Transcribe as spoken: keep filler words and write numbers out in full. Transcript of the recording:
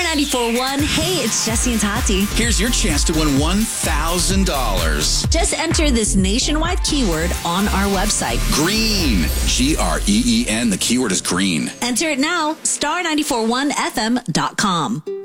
ninety-four point one. Hey, it's Jesse and Tati. Here's your chance to win one thousand dollars. Just enter this nationwide keyword on our website. Green. G R E E N. The keyword is green. Enter it now. star nine four one F M dot com.